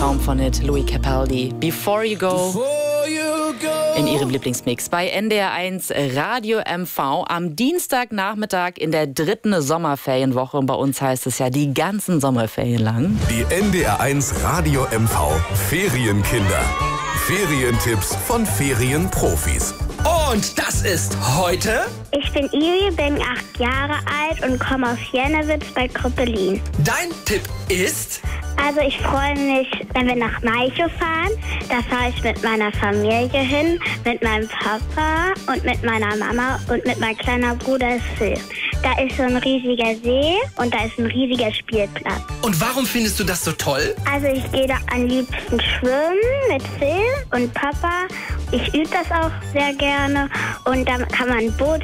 Traum von Hit, Louis Capaldi. Before You Go. In ihrem Lieblingsmix bei NDR1 Radio MV am Dienstagnachmittag in der 3. Sommerferienwoche. Und bei uns heißt es ja die ganzen Sommerferien lang. Die NDR1 Radio MV Ferienkinder. Ferientipps von Ferienprofis. Und das ist heute... Ich bin Iri, bin 8 Jahre alt und komme aus Jennewitz bei Krüppelin. Dein Tipp ist... Also ich freue mich, wenn wir nach Malchow fahren. Da fahre ich mit meiner Familie hin, mit meinem Papa und mit meiner Mama und mit meinem kleinen Bruder Phil. Da ist so ein riesiger See und da ist ein riesiger Spielplatz. Und warum findest du das so toll? Also ich gehe da am liebsten schwimmen mit Phil und Papa. Ich übe das auch sehr gerne und dann kann man ein Boot